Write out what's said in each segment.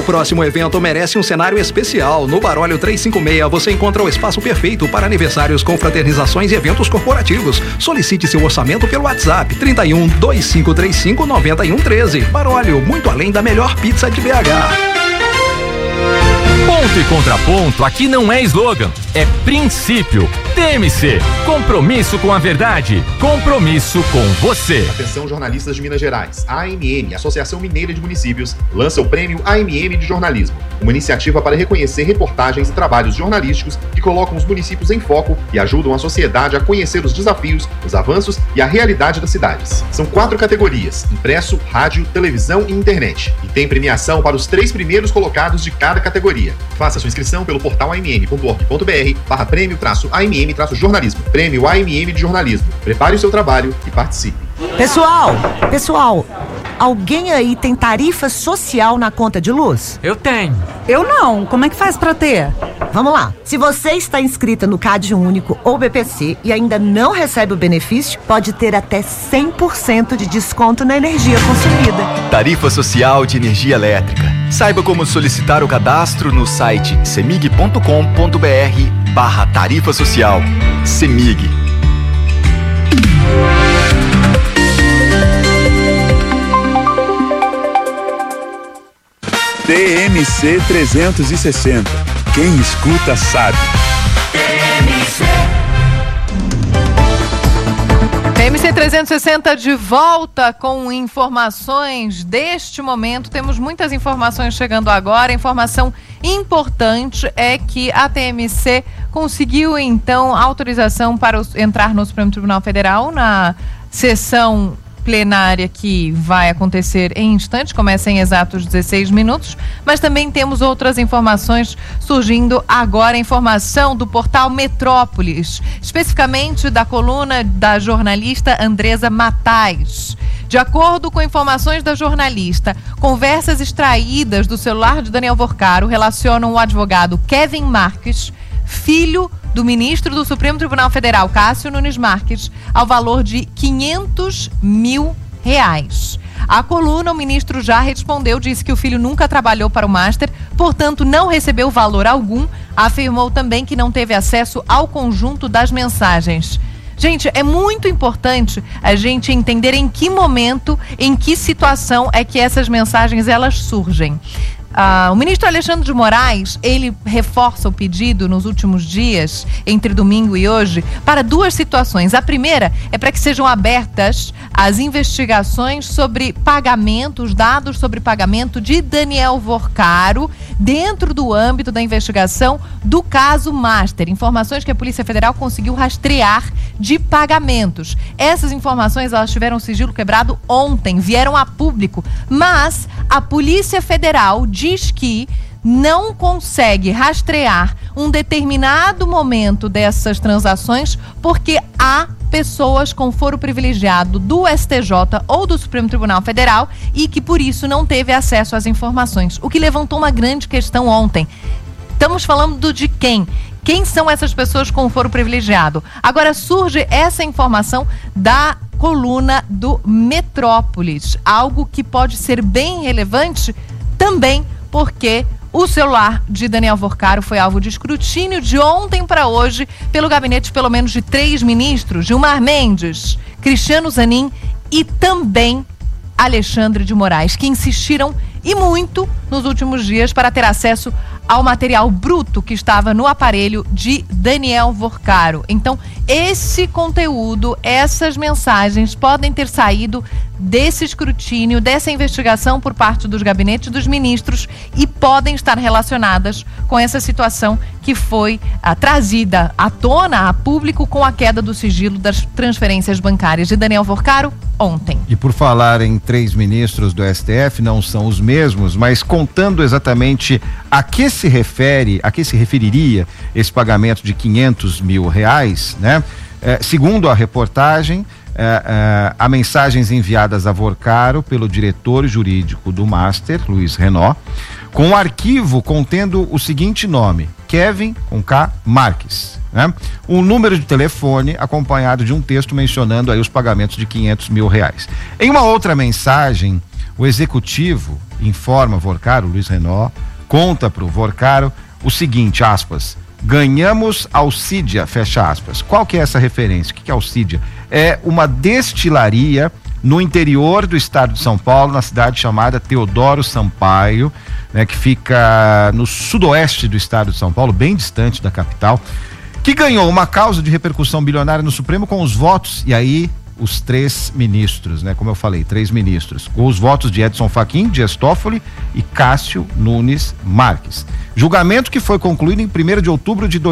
próximo evento merece um cenário especial. No Barólio 356 você encontra o espaço perfeito para aniversários, confraternizações e eventos corporativos. Solicite seu orçamento pelo WhatsApp 31 2535 9113. Barólio, muito além da melhor pizza de BH. Ponto e contraponto aqui não é slogan, é princípio. TMC, compromisso com a verdade, compromisso com você. Atenção, jornalistas de Minas Gerais. A AMM, Associação Mineira de Municípios, lança o Prêmio AMM de Jornalismo, uma iniciativa para reconhecer reportagens e trabalhos jornalísticos que colocam os municípios em foco e ajudam a sociedade a conhecer os desafios, os avanços e a realidade das cidades. São 4 categorias: impresso, rádio, televisão e internet. E tem premiação para os 3 primeiros colocados de cada categoria. Faça sua inscrição pelo portal amm.org.br/prêmio-AMM-jornalismo. Prêmio AMM de Jornalismo. Prepare o seu trabalho e participe. Pessoal, alguém aí tem tarifa social na conta de luz? Eu tenho. Eu não. Como é que faz pra ter? Vamos lá. Se você está inscrita no CAD Único ou BPC e ainda não recebe o benefício, pode ter até 100% de desconto na energia consumida. Tarifa Social de Energia Elétrica. Saiba como solicitar o cadastro no site cemig.com.br/tarifa social. Cemig. TMC 360. Quem escuta sabe. TMC 360 de volta com informações deste momento. Temos muitas informações chegando agora. Informação importante é que a TMC conseguiu, então, autorização para entrar no Supremo Tribunal Federal na sessão plenária que vai acontecer em instantes, começa em exatos 16 minutos, mas também temos outras informações surgindo agora, informação do portal Metrópolis, especificamente da coluna da jornalista Andresa Matais. De acordo com informações da jornalista, conversas extraídas do celular de Daniel Vorcaro relacionam o advogado Kevin Marques, filho do ministro do Supremo Tribunal Federal, Cássio Nunes Marques, ao valor de R$500 mil. A coluna, o ministro já respondeu, disse que o filho nunca trabalhou para o Master, portanto não recebeu valor algum. Afirmou também que não teve acesso ao conjunto das mensagens. Gente, é muito importante a gente entender em que momento, em que situação é que essas mensagens elas surgem. O ministro Alexandre de Moraes, ele reforça o pedido nos últimos dias, entre domingo e hoje, para 2 situações. A primeira é para que sejam abertas as investigações sobre pagamentos, dados sobre pagamento de Daniel Vorcaro, dentro do âmbito da investigação do caso Master. Informações que a Polícia Federal conseguiu rastrear de pagamentos. Essas informações, elas tiveram sigilo quebrado ontem, vieram a público, mas a Polícia Federal diz que não consegue rastrear um determinado momento dessas transações porque há pessoas com foro privilegiado do STJ ou do Supremo Tribunal Federal e que por isso não teve acesso às informações, o que levantou uma grande questão ontem. Estamos falando de quem? Quem são essas pessoas com foro privilegiado? Agora surge essa informação da coluna do Metrópolis, algo que pode ser bem relevante também porque o celular de Daniel Vorcaro foi alvo de escrutínio de ontem para hoje pelo gabinete pelo menos de 3 ministros, Gilmar Mendes, Cristiano Zanin e também Alexandre de Moraes, que insistiram e muito nos últimos dias para ter acesso ao material bruto que estava no aparelho de Daniel Vorcaro. Então, esse conteúdo, essas mensagens podem ter saído desse escrutínio, dessa investigação por parte dos gabinetes dos ministros e podem estar relacionadas com essa situação que foi trazida à tona, a público, com a queda do sigilo das transferências bancárias de Daniel Vorcaro ontem. E por falar em 3 ministros do STF, não são os mesmos, mas contando exatamente a que se referiria esse pagamento de R$500 mil, né? Segundo a reportagem, há mensagens enviadas a Vorcaro pelo diretor jurídico do Master, Luiz Renault, com um arquivo contendo o seguinte nome: Kevin, com K, Marques, né? Um número de telefone acompanhado de um texto mencionando aí os pagamentos de R$500 mil. Em uma outra mensagem, O executivo informa Vorcaro, Luiz Renault, conta para o Vorcaro o seguinte, aspas, ganhamos Alcídia, fecha aspas. Qual que é essa referência? O que é Alcídia? É uma destilaria no interior do estado de São Paulo, na cidade chamada Teodoro Sampaio, né, que fica no sudoeste do estado de São Paulo, bem distante da capital, que ganhou uma causa de repercussão bilionária no Supremo com os votos, e aí os 3 ministros, né? Como eu falei, 3 ministros, com os votos de Edson Fachin, Dias Toffoli e Cássio Nunes Marques. Julgamento que foi concluído em 1º de outubro de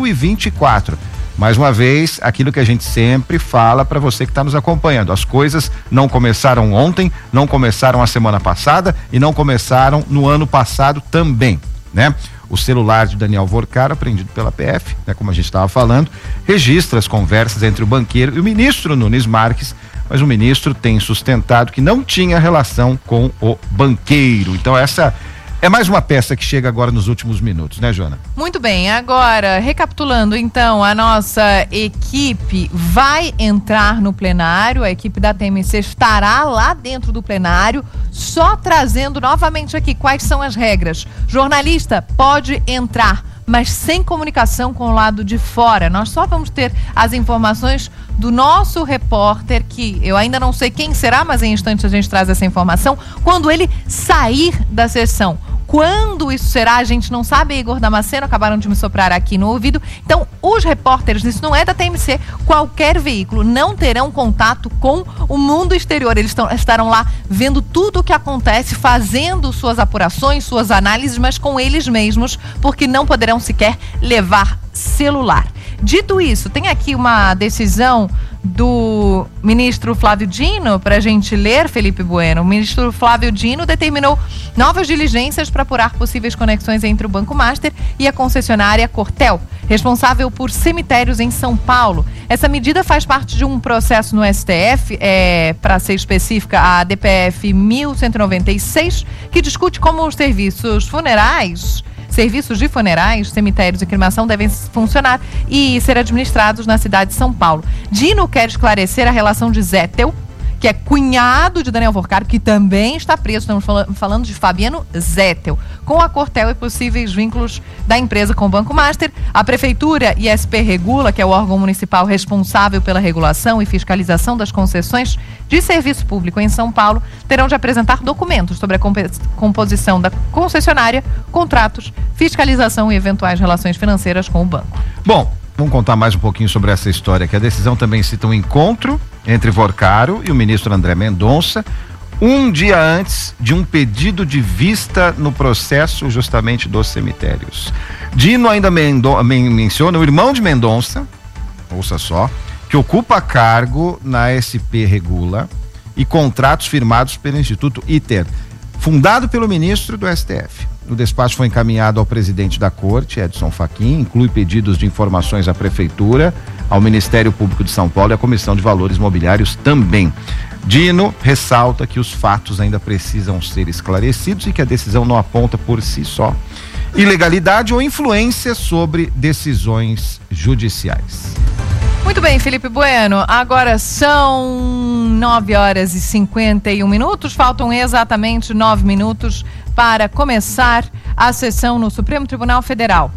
2024. Mais uma vez, aquilo que a gente sempre fala para você que está nos acompanhando. As coisas não começaram ontem, não começaram a semana passada e não começaram no ano passado também, né? O celular de Daniel Vorcaro, apreendido pela PF, né, como a gente estava falando, registra as conversas entre o banqueiro e o ministro Nunes Marques, mas o ministro tem sustentado que não tinha relação com o banqueiro. Então essa é mais uma peça que chega agora nos últimos minutos, né, Joana? Muito bem, agora, recapitulando então, a nossa equipe vai entrar no plenário, a equipe da TMC estará lá dentro do plenário, só trazendo novamente aqui quais são as regras. Jornalista pode entrar, mas sem comunicação com o lado de fora. Nós só vamos ter as informações do nosso repórter, que eu ainda não sei quem será, mas em instantes a gente traz essa informação, quando ele sair da sessão. Quando isso será, a gente não sabe. Igor Damasceno acabaram de me soprar aqui no ouvido. Então, os repórteres, isso não é da TMC, qualquer veículo, não terão contato com o mundo exterior. Eles estarão lá vendo tudo o que acontece, fazendo suas apurações, suas análises, mas com eles mesmos, porque não poderão sequer levar celular. Dito isso, tem aqui uma decisão do ministro Flávio Dino para a gente ler, Felipe Bueno. O ministro Flávio Dino determinou novas diligências para apurar possíveis conexões entre o Banco Master e a concessionária Cortel, responsável por cemitérios em São Paulo. Essa medida faz parte de um processo no STF, para ser específica, a DPF 1196, que discute como os serviços de funerais, cemitérios e cremação devem funcionar e ser administrados na cidade de São Paulo. Dino quer esclarecer a relação de Zettel, que é cunhado de Daniel Vorcaro, que também está preso, estamos falando de Fabiano Zettel, com a Cortel e possíveis vínculos da empresa com o Banco Master. A Prefeitura e a SP Regula, que é o órgão municipal responsável pela regulação e fiscalização das concessões de serviço público em São Paulo, terão de apresentar documentos sobre a composição da concessionária, contratos, fiscalização e eventuais relações financeiras com o banco. Bom, vamos contar mais um pouquinho sobre essa história, que a decisão também cita um encontro entre Vorcaro e o ministro André Mendonça, um dia antes de um pedido de vista no processo justamente dos cemitérios. Dino ainda menciona o irmão de Mendonça, ouça só, que ocupa cargo na SP Regula e contratos firmados pelo Instituto ITER, fundado pelo ministro do STF. O despacho foi encaminhado ao presidente da Corte, Edson Fachin, inclui pedidos de informações à Prefeitura, ao Ministério Público de São Paulo e à Comissão de Valores Mobiliários também. Dino ressalta que os fatos ainda precisam ser esclarecidos e que a decisão não aponta por si só ilegalidade ou influência sobre decisões judiciais. Muito bem, Felipe Bueno, agora são 9h51, faltam exatamente 9 minutos para começar a sessão no Supremo Tribunal Federal.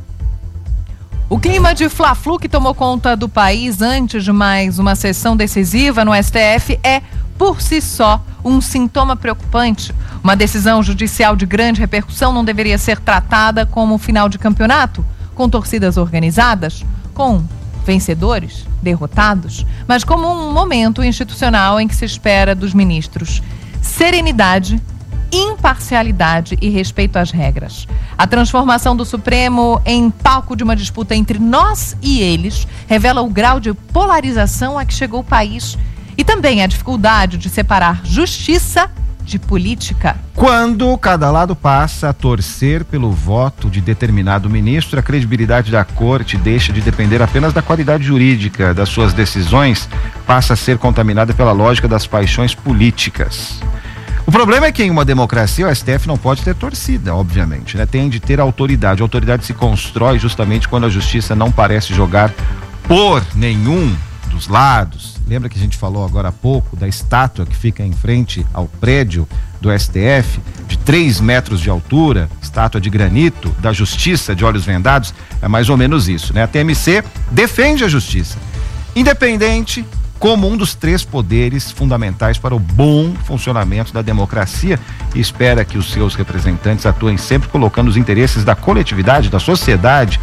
O clima de fla-flu que tomou conta do país antes de mais uma sessão decisiva no STF é, por si só, um sintoma preocupante. Uma decisão judicial de grande repercussão não deveria ser tratada como final de campeonato, com torcidas organizadas, com vencedores, derrotados, mas como um momento institucional em que se espera dos ministros serenidade, imparcialidade e respeito às regras. A transformação do Supremo em palco de uma disputa entre nós e eles revela o grau de polarização a que chegou o país e também a dificuldade de separar justiça de política. Quando cada lado passa a torcer pelo voto de determinado ministro, a credibilidade da corte deixa de depender apenas da qualidade jurídica das suas decisões, passa a ser contaminada pela lógica das paixões políticas. O problema é que em uma democracia o STF não pode ter torcida, obviamente, né? Tem de ter autoridade. A autoridade se constrói justamente quando a justiça não parece jogar por nenhum dos lados, lembra que a gente falou agora há pouco da estátua que fica em frente ao prédio do STF, de 3 metros de altura, estátua de granito da Justiça de Olhos Vendados? É mais ou menos isso, né? A TMC defende a justiça, independente, como um dos 3 poderes fundamentais para o bom funcionamento da democracia, e espera que os seus representantes atuem sempre colocando os interesses da coletividade, da sociedade,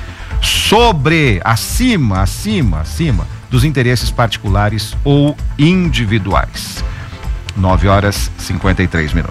acima dos interesses particulares ou individuais. 9h53.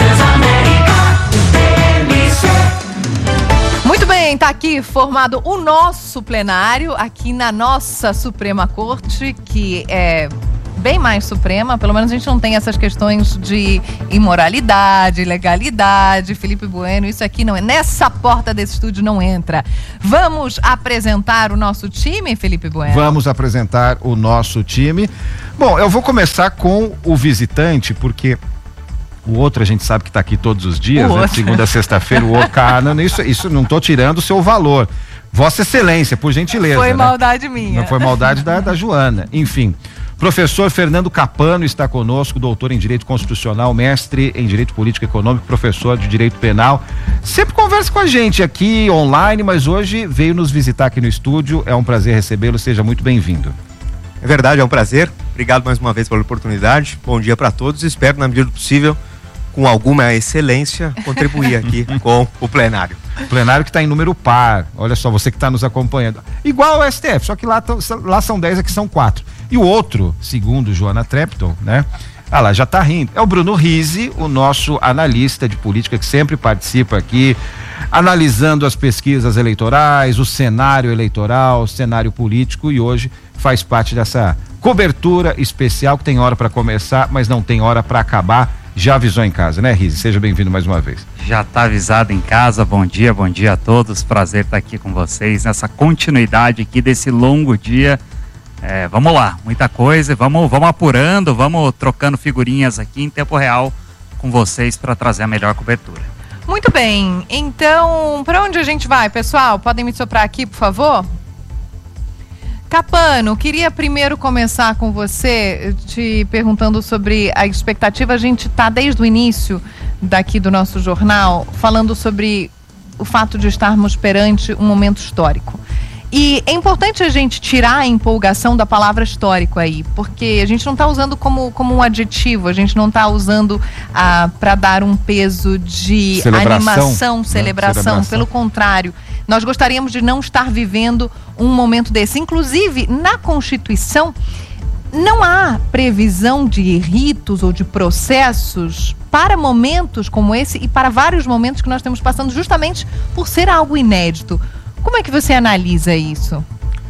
Muito bem, tá aqui formado o nosso plenário, aqui na nossa Suprema Corte, que é bem mais suprema, pelo menos a gente não tem essas questões de imoralidade, legalidade. Felipe Bueno, isso aqui não é, nessa porta desse estúdio não entra. Vamos apresentar o nosso time, Felipe Bueno? Vamos apresentar o nosso time. Bom, eu vou começar com o visitante, porque o outro a gente sabe que está aqui todos os dias, né? Segunda a sexta-feira, o Ocana, isso não estou tirando o seu valor. Vossa Excelência, por gentileza. Foi, né? Maldade Não minha. foi maldade da Joana. Enfim, professor Fernando Capano está conosco, doutor em Direito Constitucional, mestre em Direito Político e Econômico, professor de Direito Penal. Sempre conversa com a gente aqui online, mas hoje veio nos visitar aqui no estúdio. É um prazer recebê-lo, seja muito bem-vindo. É verdade, é um prazer. Obrigado mais uma vez pela oportunidade. Bom dia para todos. Espero, na medida do possível, com alguma excelência, contribuir aqui com o plenário. O plenário que está em número par. Olha só, você que está nos acompanhando. Igual ao STF, só que lá são 10, aqui são 4. E o outro, segundo Joana Trepton, né? Ah lá, já tá rindo. É o Bruno Rizzi, o nosso analista de política que sempre participa aqui, analisando as pesquisas eleitorais, o cenário eleitoral, o cenário político, e hoje faz parte dessa cobertura especial que tem hora para começar, mas não tem hora para acabar. Já avisou em casa, né, Rizzi? Seja bem-vindo mais uma vez. Já tá avisado em casa. Bom dia a todos. Prazer estar aqui com vocês nessa continuidade aqui desse longo dia. Vamos lá, muita coisa, vamos apurando, vamos trocando figurinhas aqui em tempo real com vocês para trazer a melhor cobertura. Muito bem, então, para onde a gente vai, pessoal? Podem me soprar aqui, por favor? Capano, queria primeiro começar com você, te perguntando sobre a expectativa. A gente está desde o início daqui do nosso jornal falando sobre o fato de estarmos perante um momento histórico. E é importante a gente tirar a empolgação da palavra histórico aí, porque a gente não está usando como um adjetivo, a gente não está usando para dar um peso de animação, celebração. Pelo contrário, nós gostaríamos de não estar vivendo um momento desse. Inclusive, na Constituição, não há previsão de ritos ou de processos para momentos como esse e para vários momentos que nós estamos passando justamente por ser algo inédito. Como é que você analisa isso?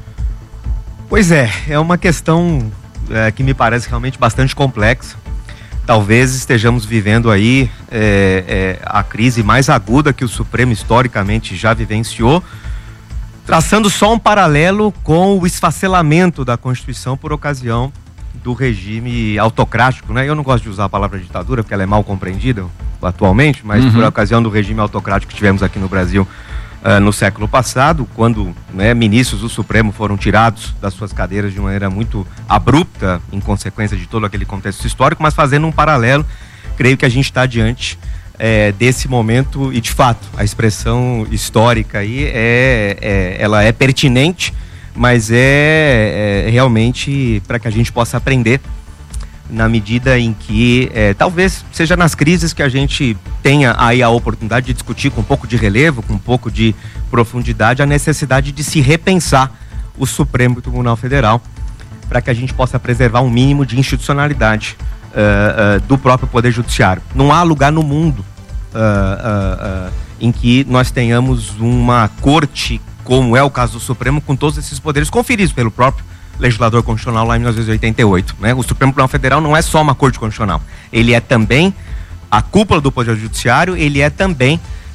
Pois é uma questão que me parece realmente bastante complexa. Talvez estejamos vivendo aí a crise mais aguda que o Supremo historicamente já vivenciou, traçando só um paralelo com o esfacelamento da Constituição por ocasião do regime autocrático, né? Eu não gosto de usar a palavra ditadura porque ela é mal compreendida atualmente, mas por ocasião do regime autocrático que tivemos aqui no Brasil no século passado, quando ministros do Supremo foram tirados das suas cadeiras de maneira muito abrupta, em consequência de todo aquele contexto histórico, mas fazendo um paralelo, creio que a gente está diante desse momento e, de fato, a expressão histórica aí ela é pertinente, mas realmente para que a gente possa aprender na medida em que talvez seja nas crises que a gente tenha aí a oportunidade de discutir com um pouco de relevo, com um pouco de profundidade, a necessidade de se repensar o Supremo Tribunal Federal para que a gente possa preservar um mínimo de institucionalidade do próprio Poder Judiciário. Não há lugar no mundo em que nós tenhamos uma corte, como é o caso do Supremo, com todos esses poderes conferidos pelo próprio legislador constitucional lá em 1988, né? O Supremo Tribunal Federal não é só uma corte constitucional, ele é também a cúpula do Poder Judiciário, ele é também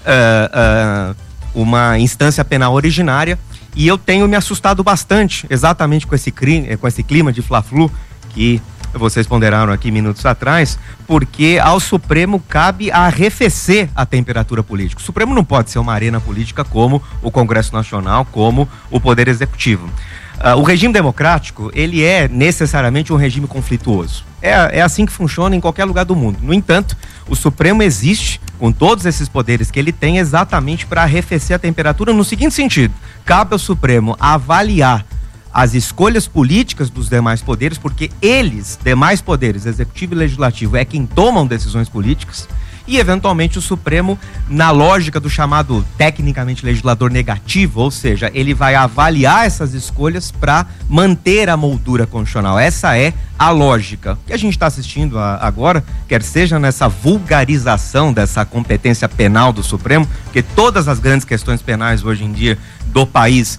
uma instância penal originária, e eu tenho me assustado bastante exatamente com esse clima de fla-flu que vocês ponderaram aqui minutos atrás, porque ao Supremo cabe arrefecer a temperatura política. O Supremo não pode ser uma arena política como o Congresso Nacional, como o Poder Executivo. O regime democrático, ele é necessariamente um regime conflituoso. É assim que funciona em qualquer lugar do mundo. No entanto, o Supremo existe, com todos esses poderes que ele tem, exatamente para arrefecer a temperatura no seguinte sentido: cabe ao Supremo avaliar as escolhas políticas dos demais poderes, porque eles, demais poderes, executivo e legislativo, é quem tomam decisões políticas, e eventualmente o Supremo, na lógica do chamado tecnicamente legislador negativo, ou seja, ele vai avaliar essas escolhas para manter a moldura constitucional. Essa é a lógica que a gente está assistindo agora, quer seja nessa vulgarização dessa competência penal do Supremo, porque todas as grandes questões penais hoje em dia do país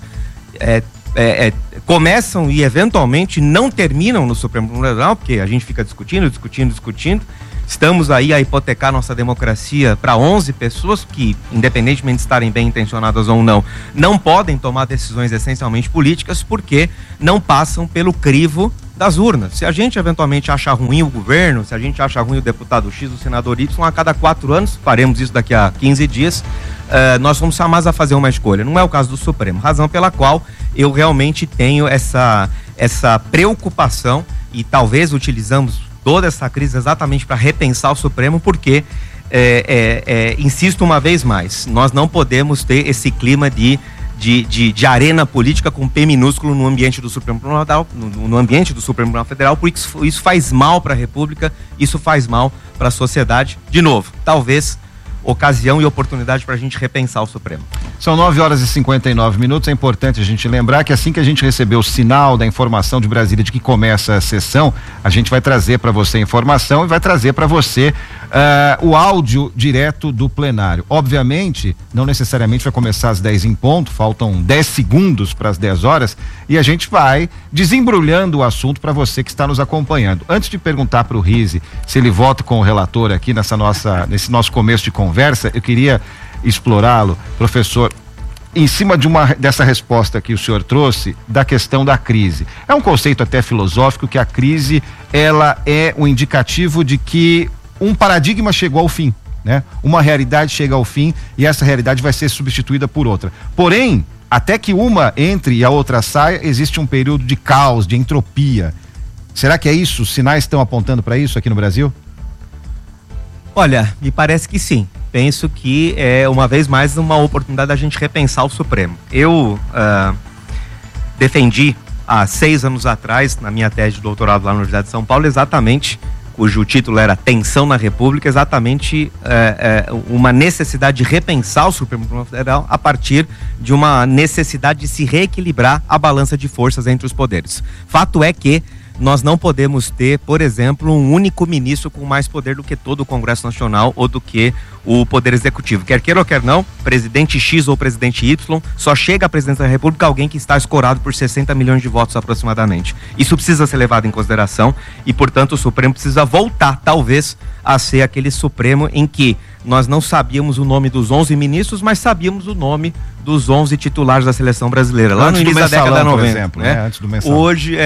começam e eventualmente não terminam no Supremo Tribunal Federal, porque a gente fica discutindo. Estamos aí a hipotecar nossa democracia para 11 pessoas que, independentemente de estarem bem intencionadas ou não podem tomar decisões essencialmente políticas porque não passam pelo crivo das urnas. Se a gente eventualmente achar ruim o governo, se a gente achar ruim o deputado X, o senador Y, a cada 4 anos, faremos isso daqui a 15 dias, nós vamos chamados a fazer uma escolha. Não é o caso do Supremo, razão pela qual eu realmente tenho essa preocupação e talvez utilizamos toda essa crise exatamente para repensar o Supremo, porque, insisto uma vez mais, nós não podemos ter esse clima de arena política com P minúsculo no ambiente do Supremo Tribunal Federal, no ambiente do Supremo Tribunal Federal, porque isso faz mal para a República, isso faz mal para a sociedade. De novo, talvez ocasião e oportunidade para a gente repensar o Supremo. São 9h59. É importante a gente lembrar que assim que a gente receber o sinal da informação de Brasília de que começa a sessão, a gente vai trazer para você a informação e vai trazer para você o áudio direto do plenário. Obviamente, não necessariamente vai começar às 10 em ponto, faltam 10 segundos para as 10 horas e a gente vai desembrulhando o assunto para você que está nos acompanhando. Antes de perguntar para o Rizzi se ele vota com o relator aqui nesse nosso começo de conversa, eu queria explorá-lo, professor, em cima dessa resposta que o senhor trouxe da questão da crise. É um conceito até filosófico que a crise, ela é um indicativo de que um paradigma chegou ao fim, né? Uma realidade chega ao fim e essa realidade vai ser substituída por outra. Porém, até que uma entre e a outra saia, existe um período de caos, de entropia. Será que é isso? Os sinais estão apontando para isso aqui no Brasil? Olha, me parece que sim. Penso que é, uma vez mais, uma oportunidade da gente repensar o Supremo. Eu defendi há 6 anos atrás, na minha tese de doutorado lá na Universidade de São Paulo, exatamente, cujo título era Tensão na República, exatamente uma necessidade de repensar o Supremo Tribunal Federal a partir de uma necessidade de se reequilibrar a balança de forças entre os poderes. Fato é que nós não podemos ter, por exemplo, um único ministro com mais poder do que todo o Congresso Nacional ou do que o Poder Executivo. Quer queira ou quer não, presidente X ou presidente Y, só chega à presidência da República alguém que está escorado por 60 milhões de votos aproximadamente. Isso precisa ser levado em consideração e, portanto, o Supremo precisa voltar, talvez, a ser aquele Supremo em que nós não sabíamos o nome dos 11 ministros, mas sabíamos o nome dos 11 titulares da seleção brasileira, lá no início da década de 90, por exemplo, né? Antes do mensalão. Hoje,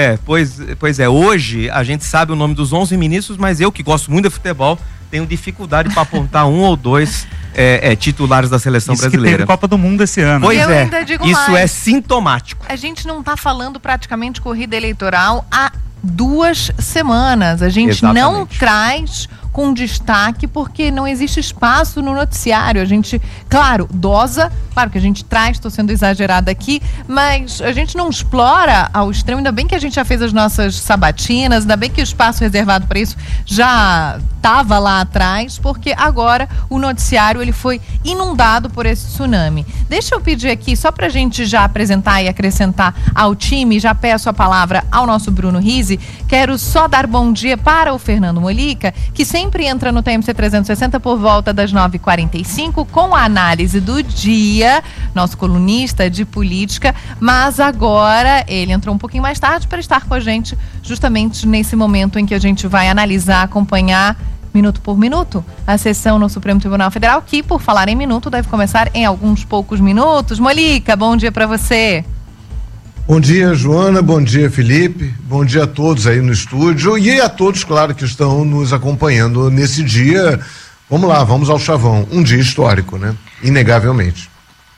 hoje a gente sabe o nome dos 11 ministros, mas eu, que gosto muito de futebol, tenho dificuldade para apontar um ou dois titulares da seleção brasileira. Que teve Copa do Mundo esse ano. Pois eu ainda digo isso mais. É sintomático. A gente não está falando praticamente corrida eleitoral há 2 semanas. A gente não traz com destaque porque não existe espaço no noticiário. A gente, claro, dosa, claro que a gente traz, estou sendo exagerada aqui, mas a gente não explora ao extremo. Ainda bem que a gente já fez as nossas sabatinas, ainda bem que o espaço reservado para isso já estava lá atrás, porque agora o noticiário ele foi inundado por esse tsunami. Deixa eu pedir aqui, só para a gente já apresentar e acrescentar ao time, já peço a palavra ao nosso Bruno Rizzi. Quero só dar bom dia para o Fernando Molica, que sempre entra no TMC 360 por volta das 9h45 com a análise do dia, nosso colunista de política, mas agora ele entrou um pouquinho mais tarde para estar com a gente justamente nesse momento em que a gente vai analisar, acompanhar minuto por minuto a sessão no Supremo Tribunal Federal, que, por falar em minuto, deve começar em alguns poucos minutos. Molica, bom dia para você. Bom dia, Joana, bom dia, Felipe, bom dia a todos aí no estúdio e a todos, claro, que estão nos acompanhando nesse dia. Vamos lá, vamos ao chavão, um dia histórico, né? Inegavelmente.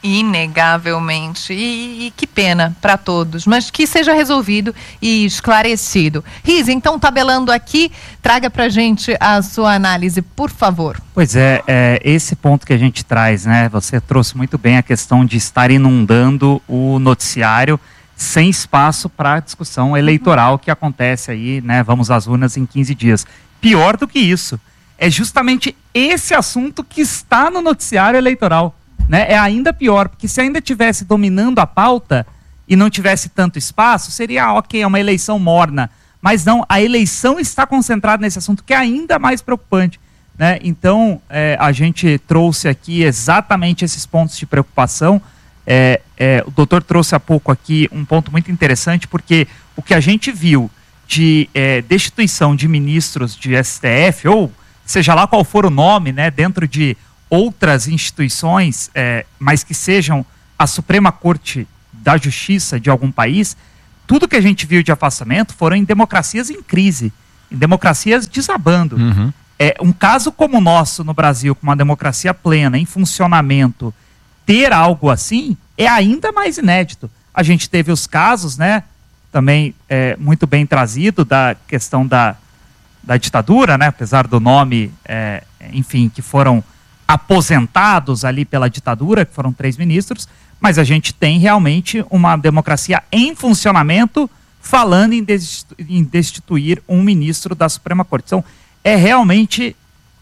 Inegavelmente, e que pena para todos, mas que seja resolvido e esclarecido. Riz, então, tabelando aqui, traga pra gente a sua análise, por favor. Pois é, esse ponto que a gente traz, né, você trouxe muito bem a questão de estar inundando o noticiário sem espaço para discussão eleitoral que acontece aí, né, vamos às urnas em 15 dias. Pior do que isso, é justamente esse assunto que está no noticiário eleitoral. Né? É ainda pior, porque se ainda estivesse dominando a pauta e não tivesse tanto espaço, seria ok, é uma eleição morna. Mas não, a eleição está concentrada nesse assunto, que é ainda mais preocupante. Né? Então, a gente trouxe aqui exatamente esses pontos de preocupação. O doutor trouxe há pouco aqui um ponto muito interessante, porque o que a gente viu de destituição de ministros de STF, ou seja lá qual for o nome, né, dentro de outras instituições, mas que sejam a Suprema Corte da Justiça de algum país, tudo que a gente viu de afastamento foram em democracias em crise, em democracias desabando. Uhum. Um caso como o nosso no Brasil, com uma democracia plena, em funcionamento, ter algo assim é ainda mais inédito. A gente teve os casos, né, também muito bem trazido, da questão da ditadura, né, apesar do nome, enfim, que foram aposentados ali pela ditadura, que foram 3 ministros, mas a gente tem realmente uma democracia em funcionamento falando em destituir um ministro da Suprema Corte. Então, é realmente,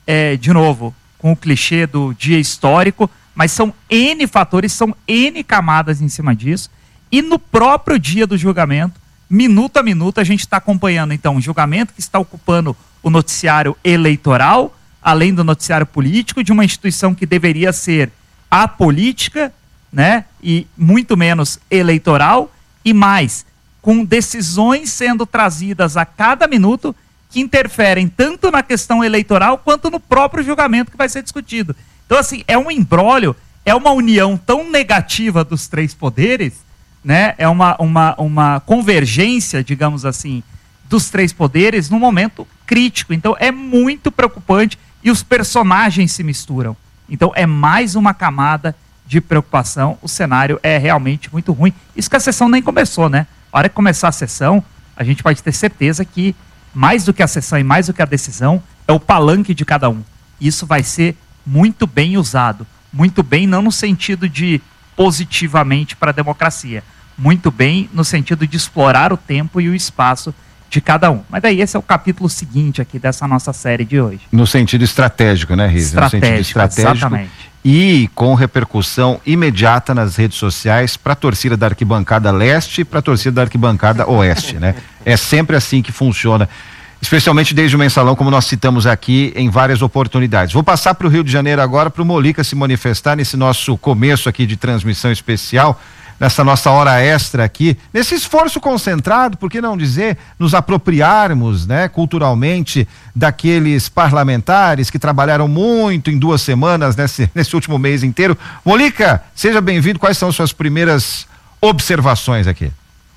de novo, com o clichê do dia histórico, mas são N fatores, são N camadas em cima disso, e no próprio dia do julgamento, minuto a minuto, a gente está acompanhando, então, um julgamento que está ocupando o noticiário eleitoral, além do noticiário político, de uma instituição que deveria ser apolítica, né, e muito menos eleitoral, e mais, com decisões sendo trazidas a cada minuto que interferem tanto na questão eleitoral quanto no próprio julgamento que vai ser discutido. Então, assim, é um imbróglio, é uma união tão negativa dos 3 poderes, né, é uma convergência, digamos assim, dos 3 poderes num momento crítico. Então, é muito preocupante. E os personagens se misturam. Então é mais uma camada de preocupação. O cenário é realmente muito ruim. Isso que a sessão nem começou, né? A hora que começar a sessão, a gente pode ter certeza que mais do que a sessão e mais do que a decisão é o palanque de cada um. Isso vai ser muito bem usado. Muito bem, não no sentido de positivamente para a democracia. Muito bem no sentido de explorar o tempo e o espaço de cada um. Mas daí esse é o capítulo seguinte aqui dessa nossa série de hoje. No sentido estratégico, né, Riz? No sentido estratégico. Exatamente. E com repercussão imediata nas redes sociais para a torcida da arquibancada leste e para a torcida da arquibancada oeste, né? É sempre assim que funciona, especialmente desde o mensalão, como nós citamos aqui em várias oportunidades. Vou passar para o Rio de Janeiro agora para o Molica se manifestar nesse nosso começo aqui de transmissão especial, nessa nossa hora extra aqui, nesse esforço concentrado, por que não dizer, nos apropriarmos, né, culturalmente daqueles parlamentares que trabalharam muito em 2 semanas nesse último mês inteiro. Molica, seja bem-vindo, quais são suas primeiras observações aqui?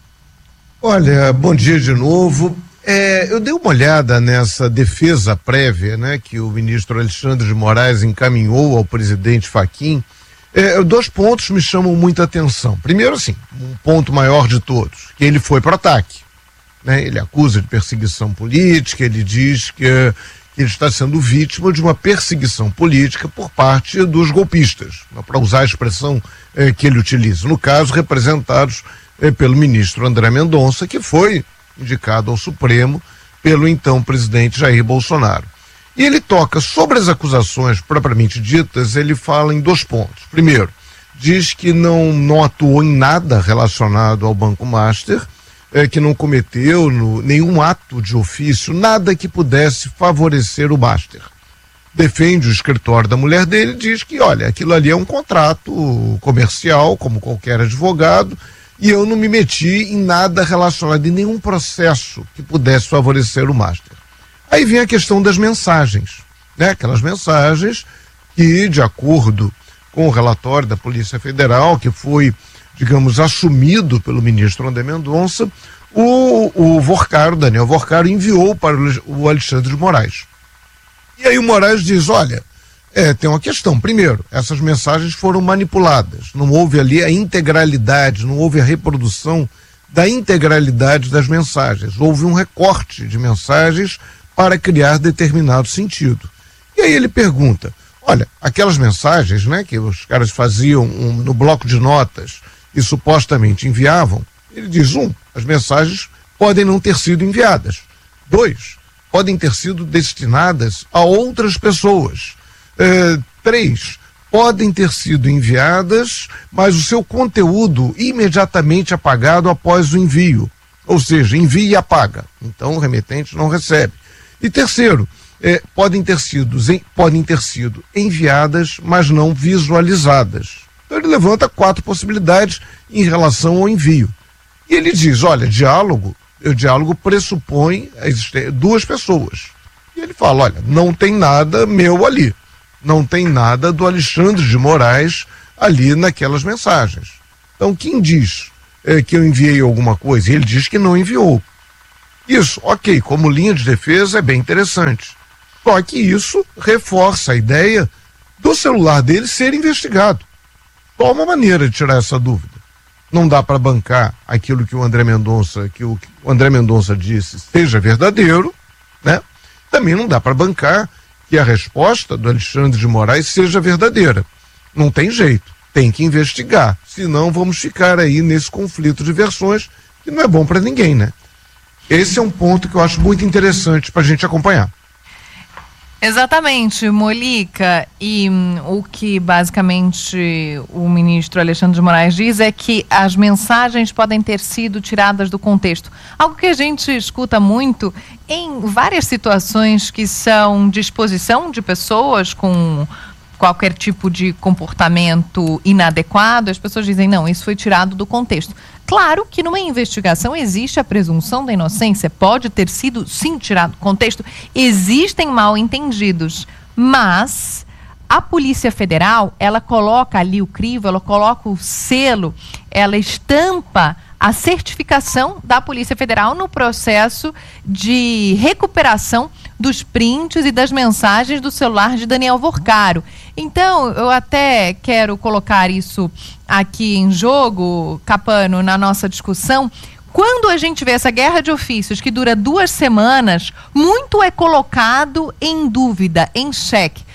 Olha, bom dia de novo. Eu dei uma olhada nessa defesa prévia, né, que o ministro Alexandre de Moraes encaminhou ao presidente Fachin. 2 pontos me chamam muita atenção. Primeiro, assim, um ponto maior de todos, que ele foi para o ataque, né? Ele acusa de perseguição política, ele diz que ele está sendo vítima de uma perseguição política por parte dos golpistas, para usar a expressão que ele utiliza, no caso, representados pelo ministro André Mendonça, que foi indicado ao Supremo pelo então presidente Jair Bolsonaro. E ele toca sobre as acusações propriamente ditas, ele fala em 2 pontos. Primeiro, diz que não atuou em nada relacionado ao Banco Master, que não cometeu nenhum ato de ofício, nada que pudesse favorecer o Master. Defende o escritório da mulher dele, diz que, olha, aquilo ali é um contrato comercial, como qualquer advogado, e eu não me meti em nada relacionado, em nenhum processo que pudesse favorecer o Master. Aí vem a questão das mensagens, né? Aquelas mensagens que, de acordo com o relatório da Polícia Federal, que foi, digamos, assumido pelo ministro André Mendonça, o Vorcaro, Daniel Vorcaro, enviou para o Alexandre de Moraes. E aí o Moraes diz, olha, tem uma questão. Primeiro, essas mensagens foram manipuladas. Não houve ali a integralidade, não houve a reprodução da integralidade das mensagens. Houve um recorte de mensagens para criar determinado sentido. E aí ele pergunta, olha, aquelas mensagens, né, que os caras faziam no bloco de notas e supostamente enviavam, ele diz, as mensagens podem não ter sido enviadas. 2, podem ter sido destinadas a outras pessoas. 3, podem ter sido enviadas, mas o seu conteúdo imediatamente apagado após o envio. Ou seja, envia e apaga. Então o remetente não recebe. E terceiro, podem ter sido enviadas, mas não visualizadas. Então ele levanta 4 possibilidades em relação ao envio. E ele diz, olha, o diálogo pressupõe a existência de 2 pessoas. E ele fala, olha, não tem nada meu ali. Não tem nada do Alexandre de Moraes ali naquelas mensagens. Então quem diz que eu enviei alguma coisa? Ele diz que não enviou. Isso, ok, como linha de defesa é bem interessante. Só que isso reforça a ideia do celular dele ser investigado. Só uma maneira de tirar essa dúvida. Não dá para bancar aquilo que o André Mendonça disse seja verdadeiro, né? Também não dá para bancar que a resposta do Alexandre de Moraes seja verdadeira. Não tem jeito, tem que investigar, senão vamos ficar aí nesse conflito de versões que não é bom para ninguém, né? Esse é um ponto que eu acho muito interessante para a gente acompanhar. Exatamente, Molica, e o que basicamente o ministro Alexandre de Moraes diz é que as mensagens podem ter sido tiradas do contexto. Algo que a gente escuta muito em várias situações que são de exposição de pessoas com qualquer tipo de comportamento inadequado, as pessoas dizem, não, isso foi tirado do contexto. Claro que numa investigação existe a presunção da inocência, pode ter sido sim tirado do contexto, existem mal entendidos, mas a Polícia Federal, ela coloca ali o crivo, ela coloca o selo, ela estampa a certificação da Polícia Federal no processo de recuperação dos prints e das mensagens do celular de Daniel Vorcaro. Então, eu até quero colocar isso aqui em jogo, Capano, na nossa discussão. Quando a gente vê essa guerra de ofícios que dura 2 semanas, muito é colocado em dúvida, em xeque.